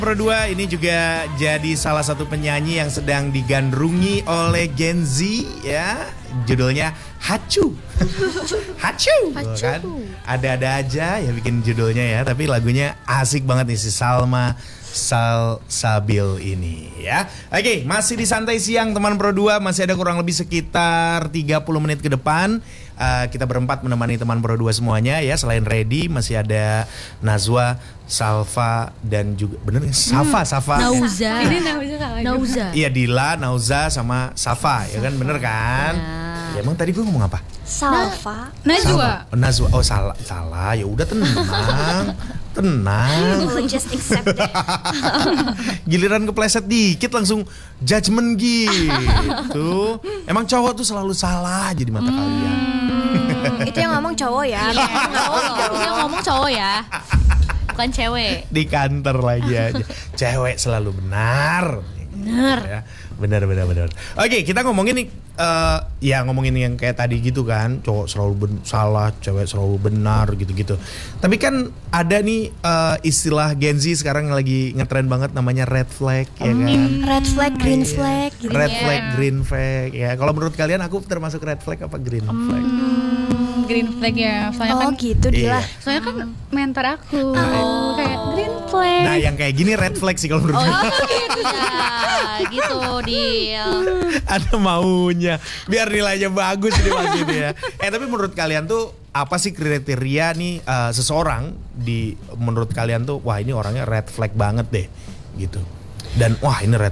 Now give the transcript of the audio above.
Pro 2 ini juga jadi salah satu penyanyi yang sedang digandrungi oleh Gen Z ya. Judulnya Hachu. Hachu. Kan? Ada-ada aja ya bikin judulnya ya, tapi lagunya asik banget nih si Salma Salsabil ini ya. Oke, masih di Santai Siang teman Pro 2, masih ada kurang lebih sekitar 30 menit ke depan. Kita berempat menemani teman Pro 2 semuanya ya. Selain Reddy masih ada Nazwa, Salva dan juga bener Safa. Nauza. Ini Nauza. Iya, Dila, Nauza sama Safa ya kan, bener kan? Ya emang tadi gue ngomong apa? Salva. Najwa. Nazwa. Oh salah. Ya udah tenang. We'll just accept it. Giliran kepleset dikit langsung judgement gitu. Emang cowok tuh selalu salah jadi mata kalian. Itu yang ngomong cowok ya. Dia ngomong cowok ya, bukan cewek. Di kantor lagi aja. Cewek selalu benar. Ya, benar. Oke, kita ngomongin nih, ya ngomongin yang kayak tadi gitu kan, cowok selalu salah, cewek selalu benar gitu-gitu. Tapi kan ada nih istilah Gen Z sekarang yang lagi ngetren banget namanya red flag ya kan. Red flag, green flag gitu. Red flag, green flag ya. Kalau menurut kalian aku termasuk red flag apa green flag? Green flag ya, soalnya kan gitu Dila. soalnya kan mentor aku kayak green flag. Nah yang kayak gini red flag sih kalau menurut gue. Gitu deal. Ada maunya biar nilainya bagus ini Mas gitu ya. Tapi menurut kalian tuh apa sih kriteria nih seseorang menurut kalian tuh wah ini orangnya red flag banget deh gitu. Dan wah ini red